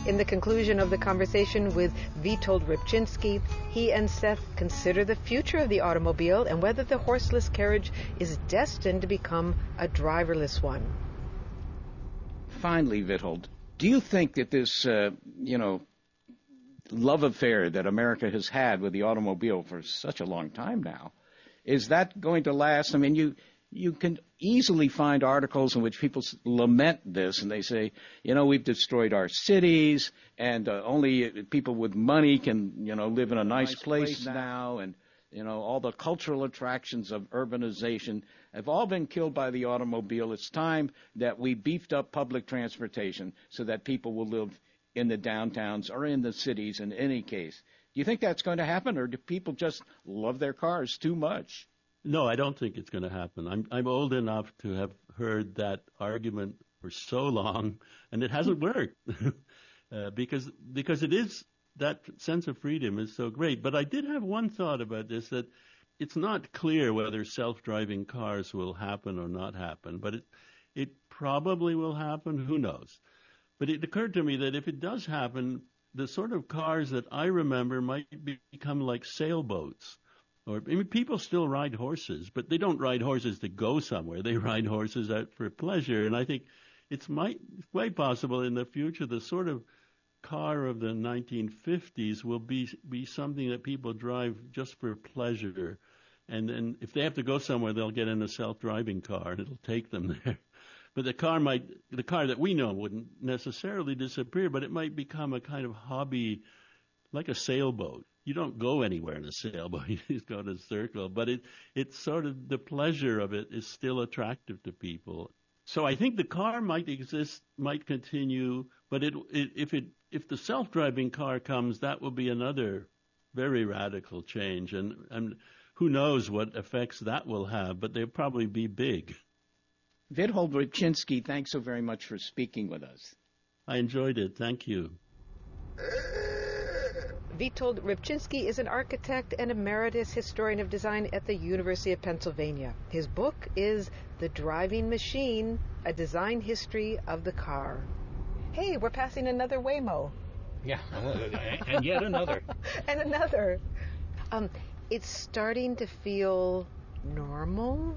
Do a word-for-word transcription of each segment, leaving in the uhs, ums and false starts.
In the conclusion of the conversation with Witold Rybczynski, he and Seth consider the future of the automobile and whether the horseless carriage is destined to become a driverless one. Finally, Witold, do you think that this, uh, you know, love affair that America has had with the automobile for such a long time now, is that going to last? I mean, you you can easily find articles in which people lament this, and they say, you know, we've destroyed our cities, and uh, only people with money can, you know, live in a nice, nice place, place now, and, you know, all the cultural attractions of urbanization have all been killed by the automobile. It's time that we beefed up public transportation so that people will live in the downtowns or in the cities in any case. Do you think that's going to happen, or do people just love their cars too much? No, I don't think it's going to happen. I'm I'm old enough to have heard that argument for so long, and it hasn't worked uh, because because it is, that sense of freedom is so great. But I did have one thought about this, that it's not clear whether self-driving cars will happen or not happen, but it it probably will happen. Who knows? But it occurred to me that if it does happen, the sort of cars that I remember might be, become like sailboats. Or I mean, people still ride horses, but they don't ride horses to go somewhere. They ride horses out for pleasure. And I think it's might, quite possible in the future the sort of car of the nineteen fifties will be be something that people drive just for pleasure. And then if they have to go somewhere, they'll get in a self-driving car and it'll take them there. But the car might, the car that we know wouldn't necessarily disappear, but it might become a kind of hobby, like a sailboat. You don't go anywhere in a sailboat. You just go in a circle. But it, it's sort of, the pleasure of it is still attractive to people. So I think the car might exist, might continue, but it, it, if it, if the self-driving car comes, that will be another very radical change. And, and who knows what effects that will have, but they'll probably be big. Witold Rybczynski, thanks so very much for speaking with us. I enjoyed it. Thank you. Witold Rybczynski is an architect and emeritus historian of design at the University of Pennsylvania. His book is The Driving Machine, A Design History of the Car. Hey, we're passing another Waymo. Yeah, and yet another. and another. Um, it's starting to feel normal.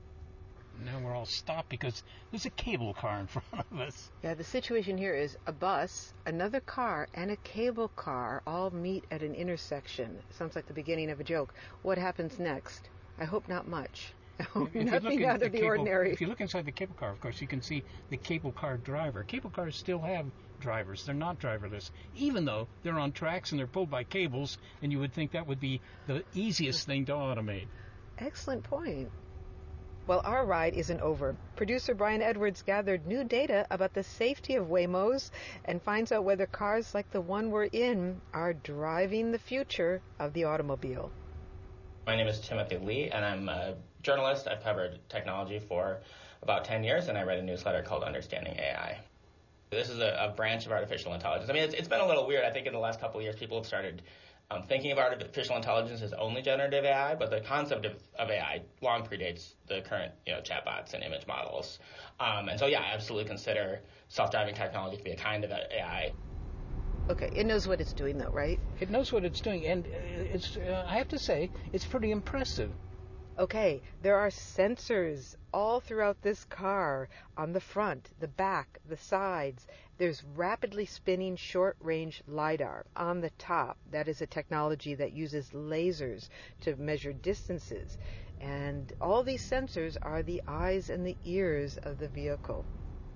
Now we're all stopped because there's a cable car in front of us. Yeah, the situation here is a bus, another car, and a cable car all meet at an intersection. Sounds like the beginning of a joke. What happens next? I hope not much. Nothing out of the cable, ordinary. If you look inside the cable car, of course, you can see the cable car driver. Cable cars still have drivers. They're not driverless, even though they're on tracks and they're pulled by cables, and you would think that would be the easiest thing to automate. Excellent point. Well, our ride isn't over. Producer Brian Edwards gathered new data about the safety of Waymos and finds out whether cars like the one we're in are driving the future of the automobile. My name is Timothy Lee, and I'm a journalist. I've covered technology for about ten years, and I write a newsletter called Understanding A I. This is a, a branch of artificial intelligence. I mean, it's, it's been a little weird. I think in the last couple of years, people have started Um, thinking of artificial intelligence as only generative A I, but the concept of, of A I long predates the current, you know, chatbots and image models. Um, and so, yeah, I absolutely consider self-driving technology to be a kind of A I. Okay, it knows what it's doing, though, right? It knows what it's doing, and it's, uh, I have to say, it's pretty impressive. Okay, there are sensors all throughout this car, on the front, the back, the sides. There's rapidly spinning short-range LiDAR on the top. That is a technology that uses lasers to measure distances. And all these sensors are the eyes and the ears of the vehicle.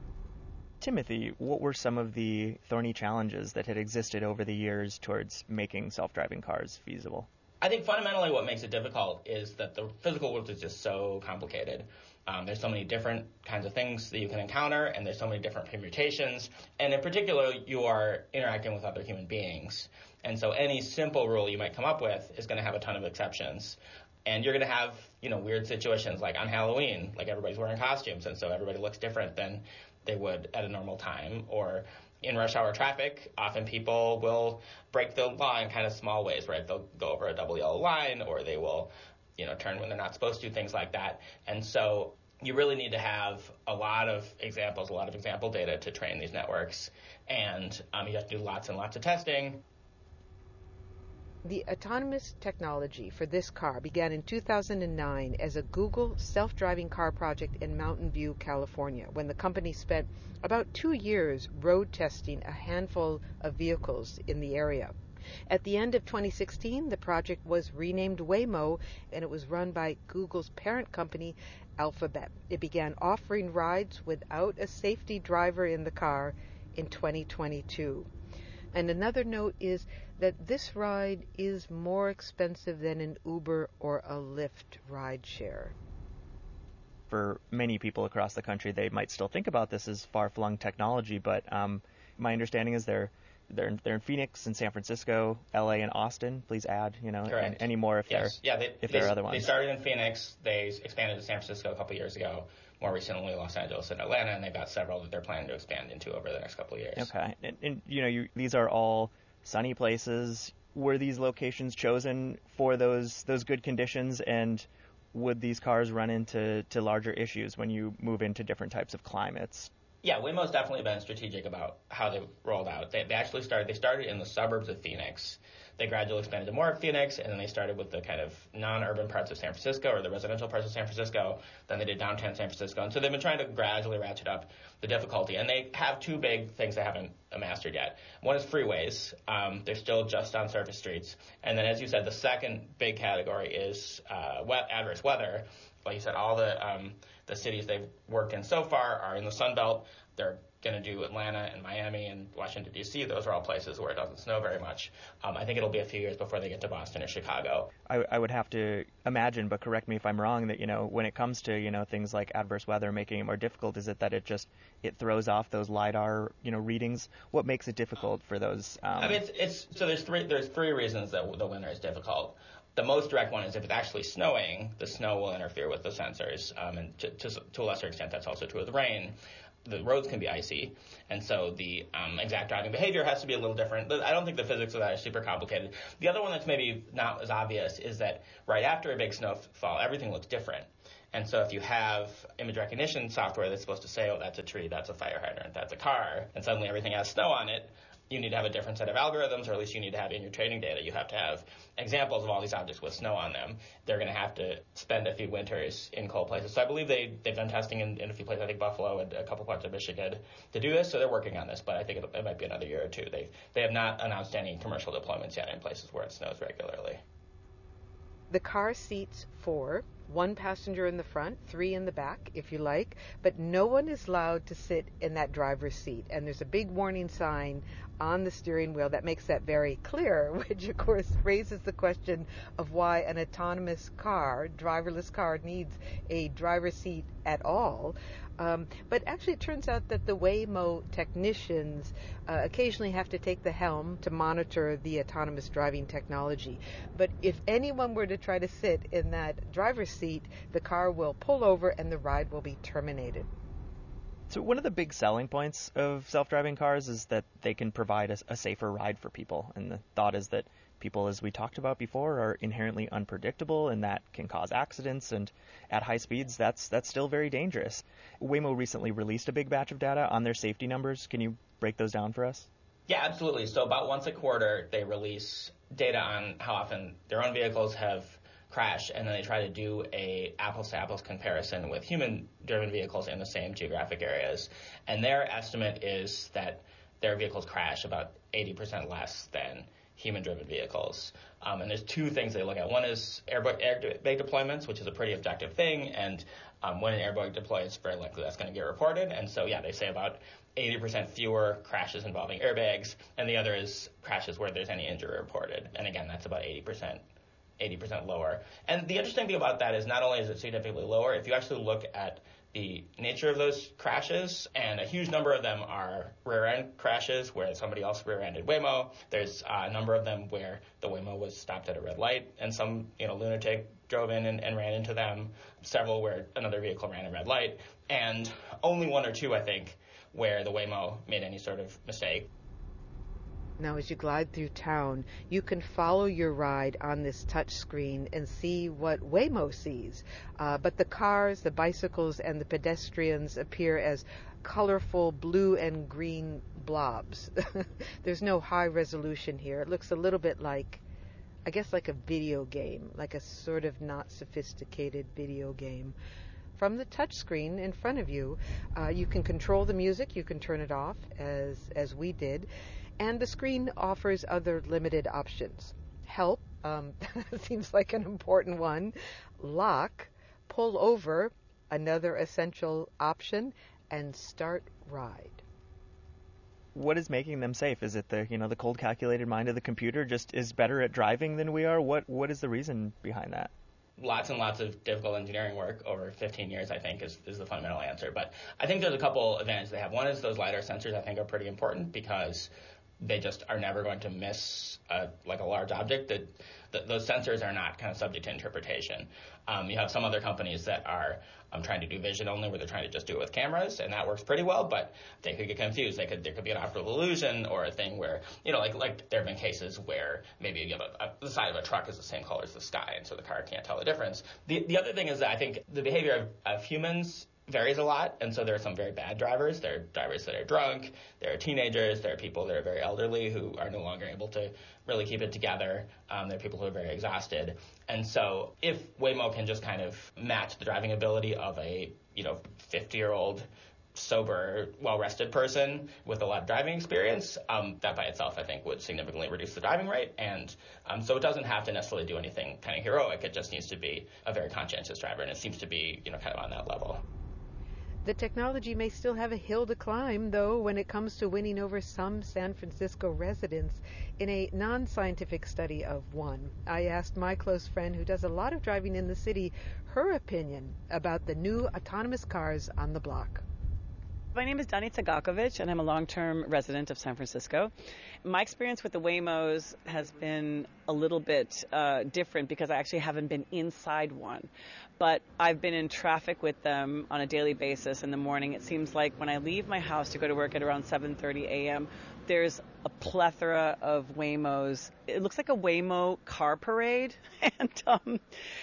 Timothy, what were some of the thorny challenges that had existed over the years towards making self-driving cars feasible? I think fundamentally what makes it difficult is that the physical world is just so complicated. Um, there's so many different kinds of things that you can encounter, and there's so many different permutations. And in particular, you are interacting with other human beings. And so any simple rule you might come up with is going to have a ton of exceptions. And you're going to have, you know, weird situations like on Halloween, like everybody's wearing costumes, and so everybody looks different than they would at a normal time. Or in rush hour traffic, often people will break the law in kind of small ways, right? They'll go over a double yellow line, or they will, you know, turn when they're not supposed to, things like that. And so you really need to have a lot of examples, a lot of example data to train these networks. And um, you have to do lots and lots of testing. The autonomous technology for this car began in two thousand nine as a Google self-driving car project in Mountain View, California, when the company spent about two years road testing a handful of vehicles in the area. At the end of twenty sixteen, the project was renamed Waymo, and it was run by Google's parent company, Alphabet. It began offering rides without a safety driver in the car in twenty twenty-two. And another note is that this ride is more expensive than an Uber or a Lyft rideshare. For many people across the country, they might still think about this as far-flung technology, but um, my understanding is they're they're they're in Phoenix and San Francisco, L A and Austin. Please add, you know, Correct. any more if yes. there yeah, they, if they, there are other ones. They started in Phoenix. They expanded to San Francisco a couple years ago. More recently, Los Angeles and Atlanta, and they've got several that they're planning to expand into over the next couple of years. Okay, and, and you know, you, these are all sunny places. Were these locations chosen for those those good conditions, and would these cars run into to larger issues when you move into different types of climates? Yeah, Waymo's definitely been strategic about how they rolled out. They, they actually started. They started in the suburbs of Phoenix. They gradually expanded to more of Phoenix, and then they started with the kind of non-urban parts of San Francisco or the residential parts of San Francisco. Then they did downtown San Francisco. And so they've been trying to gradually ratchet up the difficulty. And they have two big things they haven't mastered yet. One is freeways. Um, they're still just on surface streets. And then, as you said, the second big category is uh, wet, adverse weather. Like you said, all the um, the cities they've worked in so far are in the Sun Belt. They're going to do Atlanta and Miami and Washington, D C. Those are all places where it doesn't snow very much. Um, I think it'll be a few years before they get to Boston or Chicago. I, I would have to imagine, but correct me if I'm wrong, that, you know, when it comes to, you know, things like adverse weather making it more difficult, is it that it just, it throws off those LiDAR, you know, readings? What makes it difficult for those? Um... I mean, it's, it's so there's three there's three reasons that the winter is difficult. The most direct one is if it's actually snowing, the snow will interfere with the sensors, um, and to, to, to a lesser extent, that's also true with rain. The roads can be icy, and so the um, exact driving behavior has to be a little different. But I don't think the physics of that is super complicated. The other one that's maybe not as obvious is that right after a big snowfall, everything looks different. And so if you have image recognition software that's supposed to say, oh, that's a tree, that's a fire hydrant, that's a car, and suddenly everything has snow on it, you need to have a different set of algorithms, or at least you need to have in your training data, you have to have examples of all these objects with snow on them. They're going to have to spend a few winters in cold places. So I believe they, they've done testing in, in a few places, I think Buffalo and a couple parts of Michigan, to do this. So they're working on this, but I think it, it might be another year or two. They they have not announced any commercial deployments yet in places where it snows regularly. The car seats four, one passenger in the front, three in the back, if you like, but no one is allowed to sit in that driver's seat. And there's a big warning sign on the steering wheel that makes that very clear, which of course raises the question of why an autonomous car, driverless car, needs a driver's seat at all. Um, but actually it turns out that the Waymo technicians uh, occasionally have to take the helm to monitor the autonomous driving technology. But if anyone were to try to sit in that driver's seat, the car will pull over and the ride will be terminated. So one of the big selling points of self-driving cars is that they can provide a, a safer ride for people. And the thought is that people, as we talked about before, are inherently unpredictable, and that can cause accidents. And at high speeds, that's that's still very dangerous. Waymo recently released a big batch of data on their safety numbers. Can you break those down for us? Yeah, absolutely. So about once a quarter, they release data on how often their own vehicles have crashed, and then they try to do a apples-to-apples comparison with human-driven vehicles in the same geographic areas. And their estimate is that their vehicles crash about eighty percent less than human-driven vehicles. Um, and there's two things they look at. One is airbag, airbag deployments, which is a pretty objective thing, and um, when an airbag deploys, very likely that's going to get reported. And so, yeah, they say about eighty percent fewer crashes involving airbags, and the other is crashes where there's any injury reported. And again, that's about eighty percent. eighty percent lower. And the interesting thing about that is not only is it significantly lower, if you actually look at the nature of those crashes, and a huge number of them are rear-end crashes where somebody else rear-ended Waymo. There's uh, a number of them where the Waymo was stopped at a red light and some, you know, lunatic drove in and, and ran into them. Several where another vehicle ran a red light. And only one or two, I think, where the Waymo made any sort of mistake. Now, as you glide through town, you can follow your ride on this touch screen and see what Waymo sees. Uh, but the cars, the bicycles, and the pedestrians appear as colorful blue and green blobs. There's no high resolution here. It looks a little bit like, I guess, like a video game, like a sort of not sophisticated video game. From the touch screen in front of you, uh, you can control the music. You can turn it off, as as we did. And the screen offers other limited options. Help, um, seems like an important one. Lock, pull over, another essential option, and start ride. What is making them safe? Is it the, you know, the cold calculated mind of the computer just is better at driving than we are? What What is the reason behind that? Lots and lots of difficult engineering work over fifteen years, I think, is, is the fundamental answer. But I think there's a couple advantages they have. One is those LiDAR sensors, I think, are pretty important because they just are never going to miss a, like a large object. That, that those sensors are not kind of subject to interpretation. Um, you have some other companies that are um, trying to do vision only, where they're trying to just do it with cameras, and that works pretty well. But they could get confused. They could there could be an optical illusion or a thing where, you know, like like there have been cases where maybe you have a, a, the side of a truck is the same color as the sky, and so the car can't tell the difference. The the other thing is that I think the behavior of, of humans varies a lot, and so there are some very bad drivers. There are drivers that are drunk, there are teenagers, there are people that are very elderly who are no longer able to really keep it together. Um, there are people who are very exhausted. And so if Waymo can just kind of match the driving ability of a, you know, fifty-year-old sober, well-rested person with a lot of driving experience, um, that by itself, I think, would significantly reduce the driving rate. And um, so it doesn't have to necessarily do anything kind of heroic. It just needs to be a very conscientious driver, and it seems to be, you know, kind of on that level. The technology may still have a hill to climb, though, when it comes to winning over some San Francisco residents. In a non-scientific study of one, I asked my close friend who does a lot of driving in the city her opinion about the new autonomous cars on the block. My name is Danica Gakovic, and I'm a long-term resident of San Francisco. My experience with the Waymos has been a little bit uh, different because I actually haven't been inside one. But I've been in traffic with them on a daily basis in the morning. It seems like when I leave my house to go to work at around seven thirty a.m., there's a plethora of Waymos. It looks like a Waymo car parade, and um,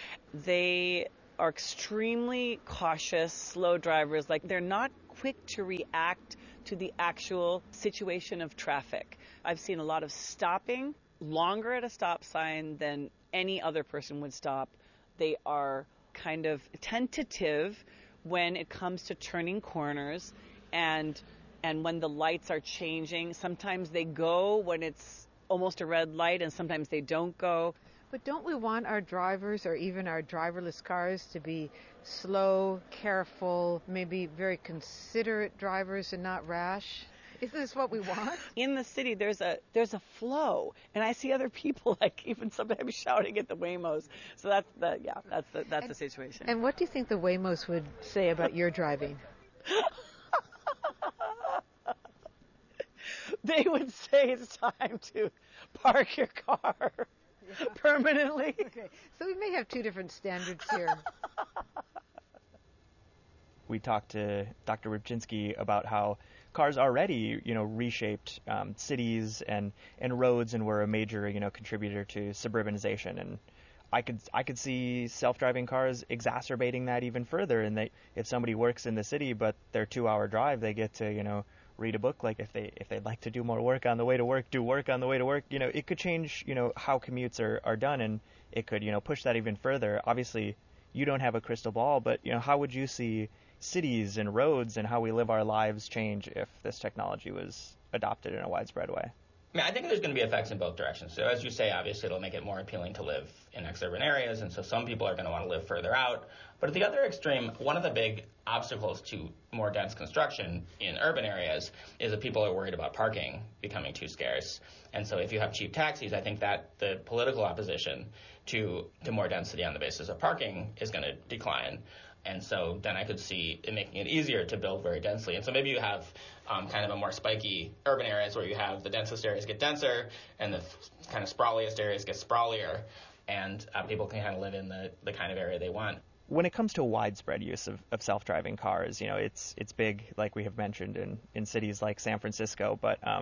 they are extremely cautious, slow drivers. Like, they're not quick to react to the actual situation of traffic. I've seen a lot of stopping, longer at a stop sign than any other person would stop. They are kind of tentative when it comes to turning corners, and and when the lights are changing. Sometimes they go when it's almost a red light, and sometimes they don't go. But don't we want our drivers, or even our driverless cars, to be slow, careful, maybe very considerate drivers and not rash? Isn't this what we want? In the city, there's a there's a flow, and I see other people like even sometimes shouting at the Waymos. So that's the yeah, that's the that's and, the situation. And what do you think the Waymos would say about your driving? They would say it's time to park your car yeah. permanently. Okay, so we may have two different standards here. We talked to Doctor Rybczynski about how cars already, you know, reshaped um, cities and, and roads and were a major, you know, contributor to suburbanization. And I could I could see self-driving cars exacerbating that even further. And they, if somebody works in the city but their two-hour drive, they get to, you know, read a book. Like if they if they'd like to do more work on the way to work, do work on the way to work. You know, it could change, you know, how commutes are, are done, and it could, you know, push that even further. Obviously, you don't have a crystal ball, but, you know, how would you see cities and roads and how we live our lives change if this technology was adopted in a widespread way? I mean, I think there's going to be effects in both directions. So as you say, obviously it'll make it more appealing to live in exurban areas, and so some people are going to want to live further out. But at the other extreme, one of the big obstacles to more dense construction in urban areas is that people are worried about parking becoming too scarce. And so if you have cheap taxis, I think that the political opposition to, to more density on the basis of parking is going to decline. And so then I could see it making it easier to build very densely. And so maybe you have um, kind of a more spiky urban areas where you have the densest areas get denser and the kind of sprawliest areas get sprawlier, and uh, people can kind of live in the, the kind of area they want. When it comes to widespread use of, of self-driving cars, you know, it's it's big, like we have mentioned, in, in cities like San Francisco. But um,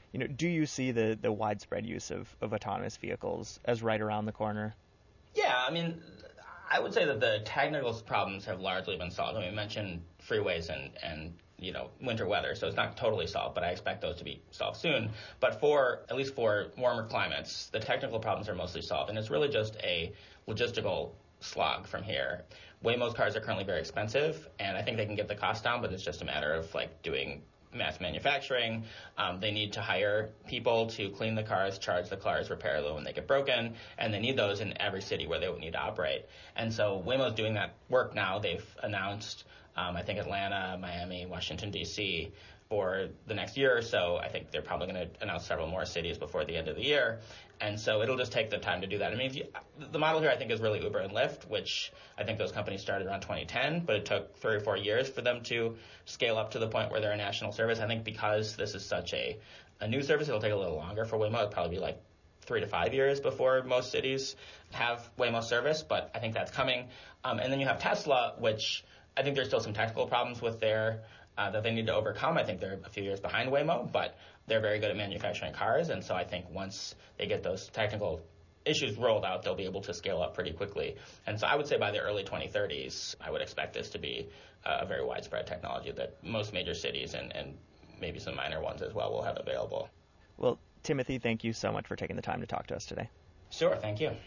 You know, do you see the, the widespread use of, of autonomous vehicles as right around the corner? Yeah, I mean, I would say that the technical problems have largely been solved. I mean, we mentioned freeways and, and you know, winter weather, so it's not totally solved, but I expect those to be solved soon. But for, at least for warmer climates, the technical problems are mostly solved, and it's really just a logistical slog from here. Waymo's cars are currently very expensive, and I think they can get the cost down, but it's just a matter of, like, doing mass manufacturing. Um, they need to hire people to clean the cars, charge the cars, repair them when they get broken, and they need those in every city where they would need to operate. And so Waymo's doing that work now. They've announced, um, I think, Atlanta, Miami, Washington, D C for the next year or so. I think they're probably going to announce several more cities before the end of the year. And so it'll just take the time to do that. I mean, if you, the model here, I think, is really Uber and Lyft, which I think those companies started around twenty ten, but it took three or four years for them to scale up to the point where they're a national service. I think because this is such a, a new service, it'll take a little longer for Waymo. It'll probably be like three to five years before most cities have Waymo service, but I think that's coming. Um, and then you have Tesla, which I think there's still some technical problems with their uh, that they need to overcome. I think they're a few years behind Waymo, but they're very good at manufacturing cars, and so I think once they get those technical issues rolled out, they'll be able to scale up pretty quickly. And so I would say by the early twenty thirties, I would expect this to be a very widespread technology that most major cities and, and maybe some minor ones as well will have available. Well, Timothy, thank you so much for taking the time to talk to us today. Sure, thank you.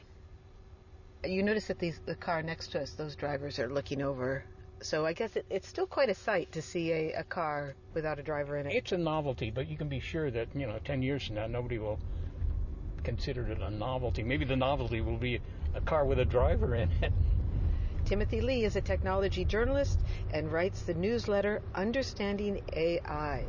You notice that these, the car next to us, those drivers are looking over. So I guess it, it's still quite a sight to see a, a car without a driver in it. It's a novelty, but you can be sure that, you know, ten years from now, nobody will consider it a novelty. Maybe the novelty will be a car with a driver in it. Timothy Lee is a technology journalist and writes the newsletter Understanding A I.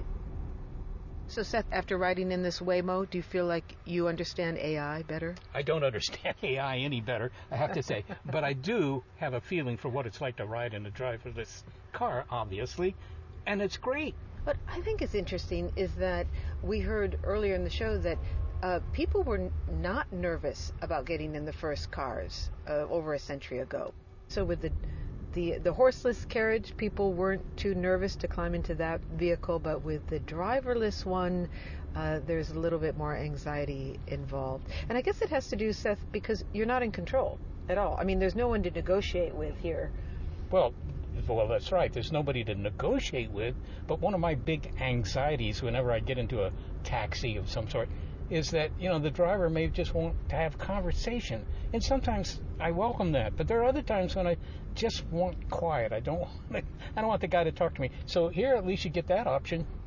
So, Seth, after riding in this Waymo, do you feel like you understand A I better? I don't understand A I any better, I have to say. But I do have a feeling for what it's like to ride in a driverless car, obviously. And it's great. What I think is interesting is that we heard earlier in the show that uh, people were n- not nervous about getting in the first cars uh, over a century ago. So with the The the horseless carriage, people weren't too nervous to climb into that vehicle, but with the driverless one, uh, there's a little bit more anxiety involved. And I guess it has to do, Seth, because you're not in control at all. I mean, there's no one to negotiate with here. Well, well, that's right. There's nobody to negotiate with. But one of my big anxieties whenever I get into a taxi of some sort is that, you know, the driver may just want to have conversation. And sometimes I welcome that. But there are other times when I just want quiet. I don't want I don't want the guy to talk to me. So here at least you get that option.